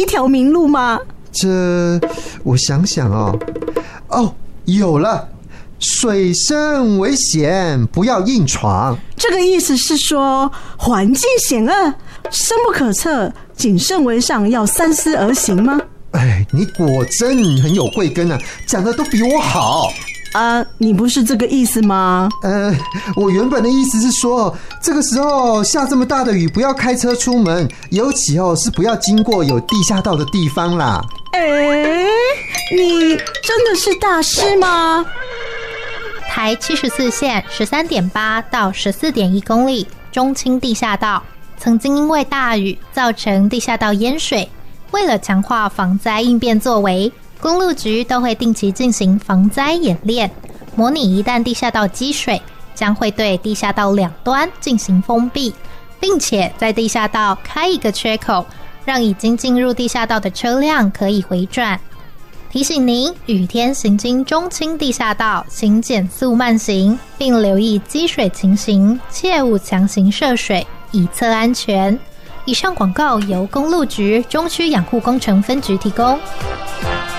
一条明路吗？ 这我想想有了，水深危险，不要硬闯。 这个意思是说，环境险恶，深不可测，谨慎为上，要三思而行吗？ 哎，你果真很有慧根啊，讲的都比我好。 你不是这个意思吗？ 我原本的意思是说，这个时候下这么大的雨，不要开车出门，尤其是不要经过有地下道的地方啦。 你真的是大师吗？ 台74线13.8到14.1公里中清地下道，曾经因为大雨造成地下道淹水，为了强化防灾应变作为，公路局都会定期进行防灾演练，模拟一旦地下道积水，将会对地下道两端进行封闭，并且在地下道开一个缺口，让已经进入地下道的车辆可以回转。提醒您，雨天行经中清地下道，请减速慢行，并留意积水情形，切勿强行涉水，以策安全。以上广告由公路局中区养护工程分局提供。